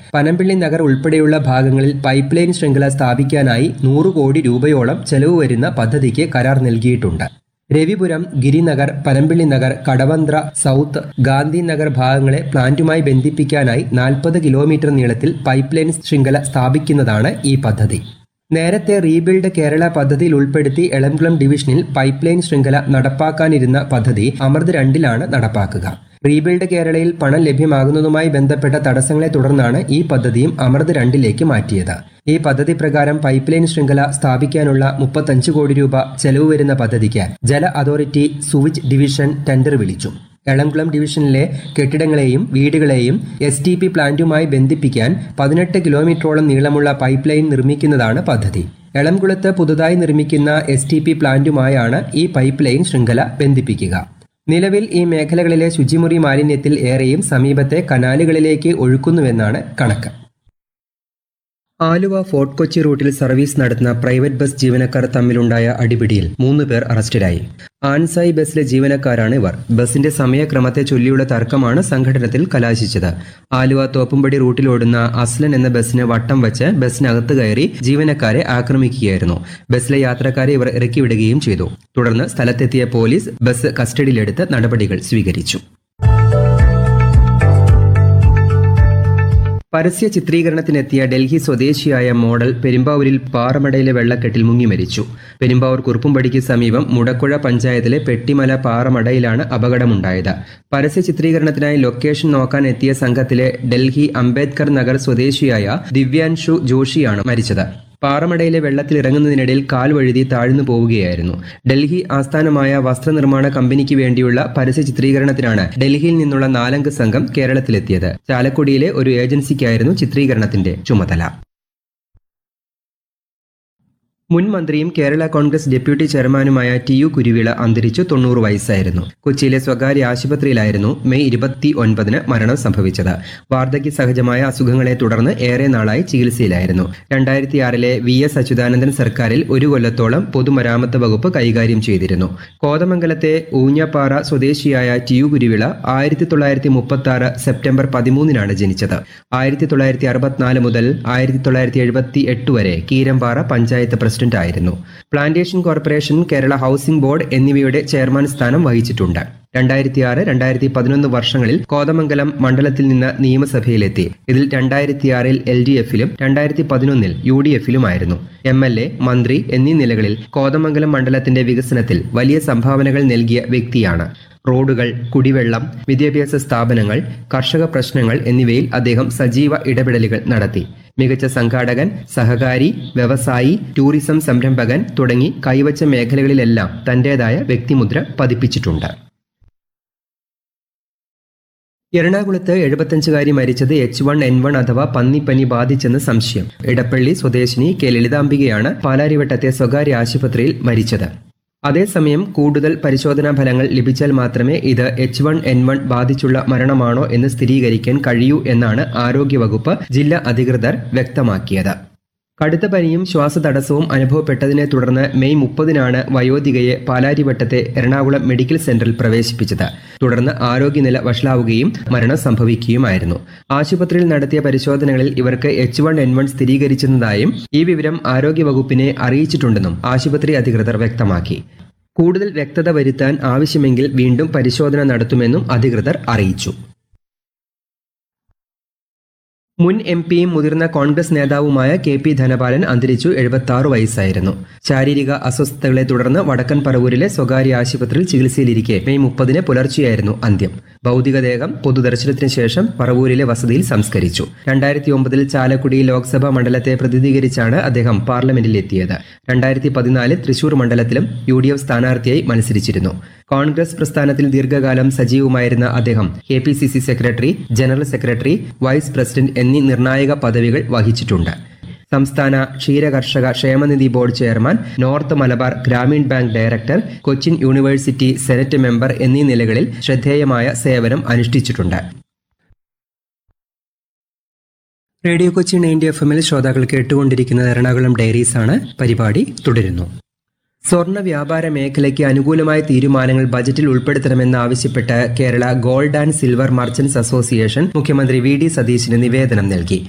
പനമ്പിള്ളി നഗർ ഉൾപ്പെടെയുള്ള ഭാഗങ്ങളിൽ pipe line ശൃംഖല സ്ഥാപിക്കാനായി 100 കോടി രൂപയോളം ചെലവ് വരുന്ന പദ്ധതിക്ക് കരാർ നൽകിയിട്ടുണ്ട്. രവിപുരം, ഗിരിനഗർ, പനമ്പിള്ളി നഗർ, കടവന്ത്ര സൗത്ത്, ഗാന്ധിനഗർ ഭാഗങ്ങളെ പ്ലാന്റുമായി ബന്ധിപ്പിക്കാനായി 40 കിലോമീറ്റർ നീളത്തിൽ പൈപ്പ് ലൈൻ ശൃംഖല സ്ഥാപിക്കുന്നതാണ് ഈ പദ്ധതി. നേരത്തെ റീബിൽഡ് കേരള പദ്ധതിയിൽ ഉൾപ്പെടുത്തി എളംകുളം ഡിവിഷനിൽ പൈപ്പ് ലൈൻ ശൃംഖല നടപ്പാക്കാനിരുന്ന പദ്ധതി അമൃത് 2ലാണ് നടപ്പാക്കുക. റീബിൽഡ് കേരളയിൽ പണം ലഭ്യമാകുന്നതുമായി ബന്ധപ്പെട്ട തടസ്സങ്ങളെ തുടർന്നാണ് ഈ പദ്ധതിയും അമൃത് 2ലേക്ക് മാറ്റിയത്. ഈ പദ്ധതി പ്രകാരം പൈപ്പ് ലൈൻ ശൃംഖല സ്ഥാപിക്കാനുള്ള 35 കോടി രൂപ ചെലവ് വരുന്ന പദ്ധതിക്ക് ജല അതോറിറ്റി സുവിച്ച് ഡിവിഷൻ ടെൻഡർ വിളിച്ചു. എളംകുളം ഡിവിഷനിലെ കെട്ടിടങ്ങളെയും വീടുകളെയും STP പ്ലാന്റുമായി ബന്ധിപ്പിക്കാൻ 18 കിലോമീറ്ററോളം നീളമുള്ള പൈപ്പ് ലൈൻ നിർമ്മിക്കുന്നതാണ് പദ്ധതി. എളംകുളത്ത് പുതുതായി നിർമ്മിക്കുന്ന STP പ്ലാന്റുമായാണ് ഈ പൈപ്പ് ലൈൻ ശൃംഖല ബന്ധിപ്പിക്കുക. നിലവിൽ ഈ മേഖലകളിലെ ശുചിമുറി മാലിന്യത്തിൽ ഏറെയും സമീപത്തെ കനാലുകളിലേക്ക് ഒഴുക്കുന്നുവെന്നാണ് കണക്ക്. ആലുവ ഫോർട്ട് കൊച്ചി റൂട്ടിൽ സർവീസ് നടത്തുന്ന പ്രൈവറ്റ് ബസ് ജീവനക്കാർ തമ്മിലുണ്ടായ അടിപിടിയിൽ 3 പേർ അറസ്റ്റിലായി. ആൻസായി ബസിലെ ജീവനക്കാരാണ് ഇവർ. ബസിന്റെ സമയക്രമത്തെ ചൊല്ലിയുള്ള തർക്കമാണ് സംഘടനത്തിൽ കലാശിച്ചത്. ആലുവ തോപ്പുംപടി റൂട്ടിലോടുന്ന അസ്ലൻ എന്ന ബസിന് വട്ടം വെച്ച് ബസിനകത്ത് കയറി ജീവനക്കാരെ ആക്രമിക്കുകയായിരുന്നു. ബസിലെ യാത്രക്കാരെ ഇവർ ഇറക്കിവിടുകയും ചെയ്തു. തുടർന്ന് സ്ഥലത്തെത്തിയ പോലീസ് ബസ് കസ്റ്റഡിയിലെടുത്ത് നടപടികൾ സ്വീകരിച്ചു. പരസ്യ ചിത്രീകരണത്തിനെത്തിയ ഡൽഹി സ്വദേശിയായ മോഡൽ പെരുമ്പാവൂരിൽ പാറമടയിലെ വെള്ളക്കെട്ടിൽ മുങ്ങി മരിച്ചു. പെരുമ്പാവൂർ കുറുപ്പുംപടിക്ക് സമീപം മുടക്കുഴ പഞ്ചായത്തിലെ പെട്ടിമല പാറമടയിലാണ് അപകടമുണ്ടായത്. പരസ്യ ചിത്രീകരണത്തിനായി ലൊക്കേഷൻ നോക്കാൻ എത്തിയ സംഘത്തിലെ ഡൽഹി അംബേദ്കർ നഗർ സ്വദേശിയായ ദിവ്യാൻഷു ജോഷിയാണ് മരിച്ചത്. പാറമടയിലെ വെള്ളത്തിലിറങ്ങുന്നതിനിടയിൽ കാൽ വഴുതി താഴ്ന്നു പോവുകയായിരുന്നു. ഡൽഹി ആസ്ഥാനമായ വസ്ത്രനിർമ്മാണ കമ്പനിക്ക് വേണ്ടിയുള്ള പരസ്യ ചിത്രീകരണത്തിനാണ് ഡൽഹിയിൽ നിന്നുള്ള 4-അംഗ സംഘം കേരളത്തിലെത്തിയത്. ചാലക്കുടിയിലെ ഒരു ഏജൻസിക്കായിരുന്നു ചിത്രീകരണത്തിന്റെ ചുമതല. മുൻ മന്ത്രിയും കേരള കോൺഗ്രസ് ഡെപ്യൂട്ടി ചെയർമാനുമായ TU കുരുവിള അന്തരിച്ചു. 90 വയസ്സായിരുന്നു. കൊച്ചിയിലെ സ്വകാര്യ ആശുപത്രിയിലായിരുന്നു മെയ് 29-ന് മരണം സംഭവിച്ചത്. വാർദ്ധക്യ സഹജമായ അസുഖങ്ങളെ തുടർന്ന് ഏറെ നാളായി ചികിത്സയിലായിരുന്നു. 2006-ലെ VS അച്യുതാനന്ദൻ സർക്കാരിൽ 1 കൊല്ലത്തോളം പൊതുമരാമത്ത് വകുപ്പ് കൈകാര്യം ചെയ്തിരുന്നു. കോതമംഗലത്തെ ഊഞ്ഞപ്പാറ സ്വദേശിയായ TU കുരുവിള 1936 സെപ്റ്റംബർ 13-നാണ് ജനിച്ചത്. 1964 മുതൽ 1978 വരെ കീരമ്പാറ പഞ്ചായത്ത് പ്രസിഡന്റ് ആയിരുന്നു. Plantation corporation, Kerala housing board എന്നിവയുടെ ചെയർമാൻ സ്ഥാനം വഹിച്ചിട്ടുണ്ട്. 2006-2011 വർഷങ്ങളിൽ കോതമംഗലം മണ്ഡലത്തിൽ നിന്ന് നിയമസഭയിലെത്തി. ഇതിൽ 2006-ൽ LDF-ലും 2011-ൽ UDF-ലുമായിരുന്നു. MLA, മന്ത്രി എന്നീ നിലകളിൽ കോതമംഗലം മണ്ഡലത്തിന്റെ വികസനത്തിൽ വലിയ സംഭാവനകൾ നൽകിയ വ്യക്തിയാണ്. റോഡുകൾ, കുടിവെള്ളം, വിദ്യാഭ്യാസ സ്ഥാപനങ്ങൾ, കർഷക പ്രശ്നങ്ങൾ എന്നിവയിൽ അദ്ദേഹം സജീവ ഇടപെടലുകൾ നടത്തി. മികച്ച സംഘാടകൻ, സഹകാരി, വ്യവസായി, ടൂറിസം സംരംഭകൻ തുടങ്ങി കൈവച്ച മേഖലകളിലെല്ലാം തന്റേതായ വ്യക്തിമുദ്ര പതിപ്പിച്ചിട്ടുണ്ട്. എറണാകുളത്ത് 75-കാരി മരിച്ചത് H1N1 അഥവാ പന്നിപ്പനി ബാധിച്ചെന്ന് സംശയം. ഇടപ്പള്ളി സ്വദേശിനി K. ലളിതാംബികയാണ് പാലാരിവട്ടത്തെ സ്വകാര്യ ആശുപത്രിയിൽ മരിച്ചത്. അതേസമയം കൂടുതൽ പരിശോധനാ ഫലങ്ങൾ ലഭിച്ചാൽ മാത്രമേ ഇത് H1N1 ബാധിച്ചുള്ള മരണമാണോ എന്ന് സ്ഥിരീകരിക്കാൻ കഴിയൂ എന്നാണ് ആരോഗ്യവകുപ്പ് ജില്ലാ അധികൃതർ വ്യക്തമാക്കിയത്. കടുത്ത പനിയും ശ്വാസതടസ്സവും അനുഭവപ്പെട്ടതിനെ തുടർന്ന് മെയ് 30-നാണ് വയോധികയെ പാലാരിവട്ടത്തെ എറണാകുളം മെഡിക്കൽ സെന്ററിൽ പ്രവേശിപ്പിച്ചത്. തുടർന്ന് ആരോഗ്യനില വഷളാവുകയും മരണം സംഭവിക്കുകയുമായിരുന്നു. ആശുപത്രിയിൽ നടത്തിയ പരിശോധനകളിൽ ഇവർക്ക് H1N1 സ്ഥിരീകരിച്ചതായും ഈ വിവരം ആരോഗ്യവകുപ്പിനെ അറിയിച്ചിട്ടുണ്ടെന്നും ആശുപത്രി അധികൃതർ വ്യക്തമാക്കി. കൂടുതൽ വ്യക്തത വരുത്താൻ ആവശ്യമെങ്കിൽ വീണ്ടും പരിശോധന നടത്തുമെന്നും അധികൃതർ അറിയിച്ചു. മുൻ MPയും മുതിർന്ന കോൺഗ്രസ് നേതാവുമായ KP ധനപാലൻ അന്തരിച്ചു. 76 വയസ്സായിരുന്നു. ശാരീരിക അസ്വസ്ഥതകളെ തുടർന്ന് വടക്കൻ പറവൂരിലെ സ്വകാര്യ ആശുപത്രിയിൽ ചികിത്സയിലിരിക്കെ മെയ് 30-ന് പുലർച്ചെയായിരുന്നു അന്ത്യം. ഭൗതികദേഹം പൊതുദർശനത്തിന് ശേഷം പറവൂരിലെ വസതിയിൽ സംസ്കരിച്ചു. 2009-ൽ ചാലക്കുടി ലോക്സഭാ മണ്ഡലത്തെ പ്രതിനിധീകരിച്ചാണ് അദ്ദേഹം പാർലമെന്റിലെത്തിയത്. 2014-ൽ തൃശൂർ മണ്ഡലത്തിലും UDF സ്ഥാനാർത്ഥിയായി മത്സരിച്ചിരുന്നു. കോൺഗ്രസ് പ്രസ്ഥാനത്തിൽ ദീർഘകാലം സജീവമായിരുന്ന അദ്ദേഹം KPCC secretary, general secretary, vice president എന്നീ നിർണായക പദവികൾ വഹിച്ചിട്ടുണ്ട്. സംസ്ഥാന ക്ഷീരകർഷക ക്ഷേമനിധി board chairman, north Malabar Gramin bank director, Cochin university senate member എന്നീ നിലകളിൽ ശ്രദ്ധേയമായ സേവനം അനുഷ്ഠിച്ചിട്ടുണ്ട്. റേഡിയോ കൊച്ചി 90 FM-ൽ ശ്രോതാക്കൾ കേട്ടുകൊണ്ടിരിക്കുന്നത് എറണാകുളം ഡയറീസ് ആണ്. പരിപാടി തുടരുന്നു. സ്വർണ്ണ വ്യാപാര മേഖലയ്ക്ക് അനുകൂലമായ തീരുമാനങ്ങൾ ബജറ്റിൽ ഉൾപ്പെടുത്തണമെന്നാവശ്യപ്പെട്ട് Kerala gold and silver merchants association മുഖ്യമന്ത്രി VD സതീശന് നിവേദനം നൽകി.